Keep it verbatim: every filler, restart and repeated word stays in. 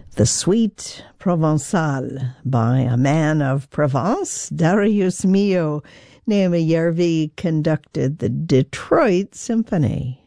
The Suite Provençale by a man of Provence, Darius Milhaud. Naomi Järvi conducted the Detroit Symphony.